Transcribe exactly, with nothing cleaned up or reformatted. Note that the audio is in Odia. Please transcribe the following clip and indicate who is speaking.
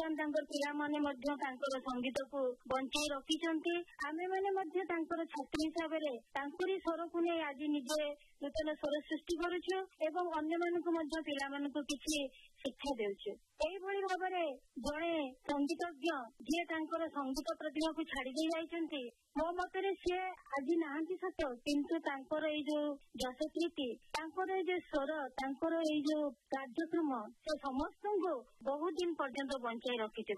Speaker 1: ବର୍ତ୍ତମାନ ପିଲାମାନେ ମଧ୍ୟ ତାଙ୍କର ସଙ୍ଗୀତକୁ ବଞ୍ଚେଇ ରଖିଛନ୍ତି। ଆମେମାନେ ମଧ୍ୟ ତାଙ୍କର ଛାତ୍ରୀ ହିସାବରେ ତାଙ୍କରି ସ୍ୱରକୁ ନେଇ ଆଜି ନିଜେ ନୂତନ ସ୍ୱର ସୃଷ୍ଟି କରୁଛୁ ଏବଂ ଅନ୍ୟମାନଙ୍କୁ ମଧ୍ୟ ପିଲାମାନଙ୍କୁ କିଛି ଶିକ୍ଷା ଦେଉଛୁ। ଏଇଭଳି ଭାବରେ ଜଣେ ସଙ୍ଗୀତଜ୍ଞ ଯିଏ ତାଙ୍କର ସଙ୍ଗୀତ ପ୍ରତିଭାକୁ ଛାଡି ଦେଇ ଯାଇଛନ୍ତି, ମୋ ମତରେ ସିଏ ଆଜି ନାହାନ୍ତି ସତ, କିନ୍ତୁ ତାଙ୍କର ଏଇ ଯୋଉ ଯଶକୀର୍ତ୍ତି, ତାଙ୍କର ଏଇ ଯୋଉ ସ୍ୱର, ତାଙ୍କର ଏଇ ଯୋଉ କାର୍ଯ୍ୟକ୍ରମ ସେ ସମସ୍ତଙ୍କୁ ବହୁତ ଦିନ ପର୍ଯ୍ୟନ୍ତ ବଞ୍ଚାଇ ରଖିଥିବ।